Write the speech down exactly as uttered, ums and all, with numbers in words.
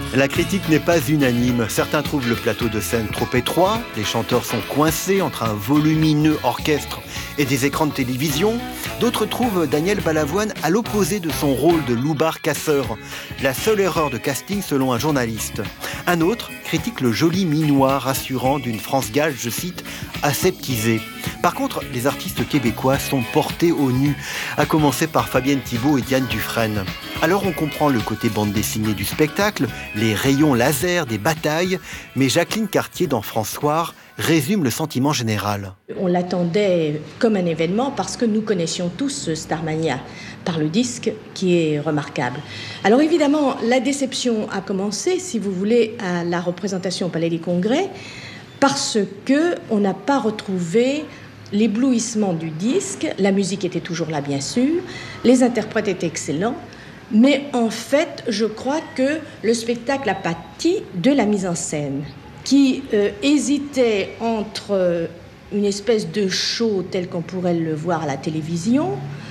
La critique n'est pas unanime. Certains trouvent le plateau de scène trop étroit, les chanteurs sont coincés entre un volumineux orchestre et des écrans de télévision. D'autres trouvent Daniel Balavoine à l'opposé de son rôle de loupard casseur, la seule erreur de casting selon un journaliste. Un autre critique le joli minois rassurant d'une France Gall, je cite, aseptisée. Par contre, les artistes québécois sont portés au nu, à commencer par Fabienne Thibault et Diane Dufresne. Alors on comprend le côté bande dessinée du spectacle, les rayons laser des batailles, mais Jacqueline Cartier dans François résume le sentiment général. On l'attendait comme un événement parce que nous connaissions tous Starmania par le disque qui est remarquable. Alors évidemment, la déception a commencé, si vous voulez, à la représentation au Palais des Congrès, parce qu'on n'a pas retrouvé l'éblouissement du disque. La musique était toujours là, bien sûr, les interprètes étaient excellents, mais en fait, je crois que le spectacle a pâti de la mise en scène, qui euh, hésitait entre une espèce de show tel qu'on pourrait le voir à la télévision,